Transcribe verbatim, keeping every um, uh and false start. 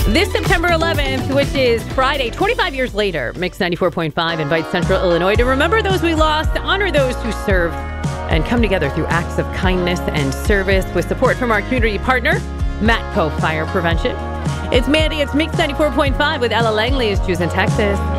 This September eleventh, which is Friday, twenty-five years later, Mix ninety-four point five invites Central Illinois to remember those we lost, to honor those who served, and come together through acts of kindness and service with support from our community partner, Matco Fire Prevention. It's Mandy. It's Mix ninety-four point five with Ella Langley, is Houston, Texas.